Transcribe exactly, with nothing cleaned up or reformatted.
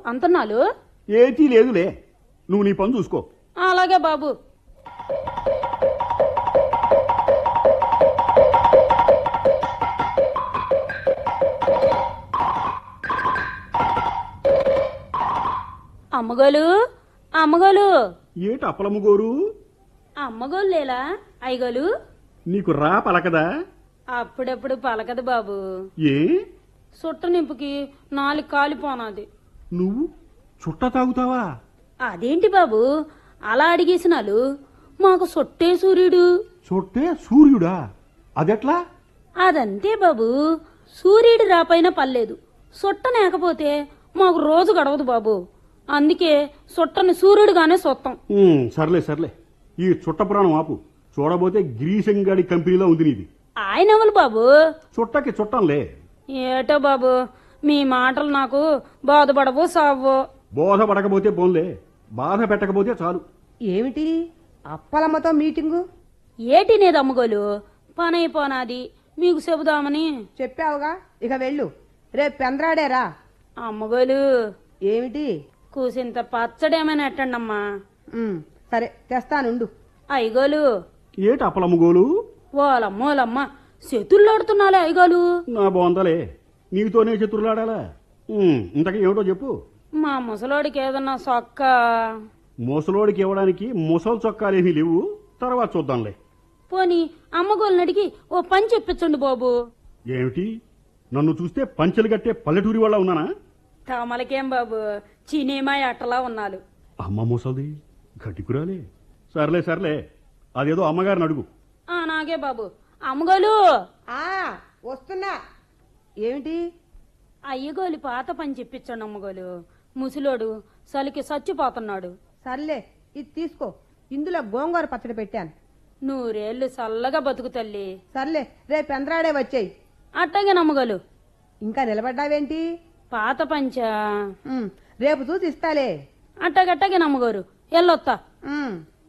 అంతన్నాలు ఏతీ లేదులే, నువ్వు నీ పని చూసుకో. అలాగే బాబు. అమ్మగోలు అమ్మగోలు ఏటి అప్పలమ్మ గోరు? అమ్మగోలు లేలా అయ్యగోలు? నీకు రా పలకదా? అప్పుడప్పుడు పలకదు బాబు. ఏ సుట్ట నింపుకి నాలుగు కాలిపోనాది. నువ్వు చుట్ట తాగుతావా? అదేంటి బాబు అలా అడిగేసినాలు? మాకు సొట్టే సూర్యుడు. చుట్టే సూర్యుడా? అదెట్లా? అదంతే బాబు, సూర్యుడు రాపైన పర్లేదు, సొట్ట లేకపోతే మాకు రోజు గడవదు బాబు. అందుకే సొట్టని సూర్యుడుగానే సొత్తం. ఉమ్, సర్లే సర్లే, ఈ చుట్ట పురాణం ఆపు. చూడబోతే గిరీశంగాడి కంపెనీలో ఉంది నీది. ఆయన ఎవరు బాబు? చుట్టకి చుట్టంలే. ఏటో బాబు, మీ మాటలు నాకు బాధపడవు సావు. బోధపడకపోతే పోన్లే, బాధ పెట్టకపోతే చాలు. ఏమిటి అప్పలమ్మతో మీటింగు? ఏటి నేది అమ్మగోలు, పని అయిపోనాది మీకు చెబుదామని. చెప్పావుగా, ఇక వెళ్ళు. రేపు పెందరాడేరా. అమ్మగోలు ఏమిటి? కూసింత పచ్చడేమైనా ఎట్టండమ్మా. ఉమ్, సరే తెస్తానుండు. అయ్యగోలు. ఏటి అప్పలమ్మ గోలు? ఓలమ్మోలమ్మ, శతుల్లాడుతున్నాలే అయ్యగోలు. నా బోందలే, నీతోనే చతురులాడాలా? ఉమ్, ఇంతకీ ఏమిటో చెప్పు. మా ముసలోడికి ఏదన్నా సొక్క. ముసలోడికి ఇవ్వడానికి ముసలి చొక్కాలేమీ లేవు, తర్వాత చూద్దాంలే. పోని అమ్మగోళ్ళని అడిగి ఓ పని చెప్పించండి బాబు. ఏమిటి, నన్ను చూస్తే పంచెలు కట్టే పల్లెటూరి వాళ్ళ ఉన్నానా? తమలకేం బాబు, చినేమాయి అట్టలా ఉన్నాలు. అమ్మ ముసలిది గట్టికురాలే. సర్లే సర్లే, అదేదో అమ్మగారిని అడుగు. ఆ నాగే బాబు. అమ్మగోలు. ఆ వస్తున్నా. ఏమిటి? అయ్యగోలు పాత పని చెప్పించండి అమ్మగోలు. ముసలోడు సలికి చచ్చిపోతున్నాడు. సర్లే, ఇది తీసుకో. ఇందులో గోంగూర పచ్చడి పెట్టాను. నూరేళ్లు చల్లగా బతుకు తల్లి. సర్లే, రేపు పెందరాడే వచ్చేయి. అట్టగే నమ్మగోలు. ఇంకా నిలబడ్డావేంటి? పాత పంచా ఉమ్, రేపు చూసి ఇస్తాలే. అట్టగట్టగే నమ్మగోరు. ఎల్లొత్తా. ఉమ్.